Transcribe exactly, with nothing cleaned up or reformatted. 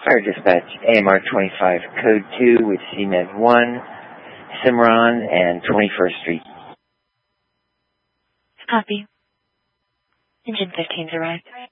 Fire Dispatch, A M R twenty-five, Code two with C Med one, Cimarron and twenty-first Street. Copy. Engine fifteen's arrived.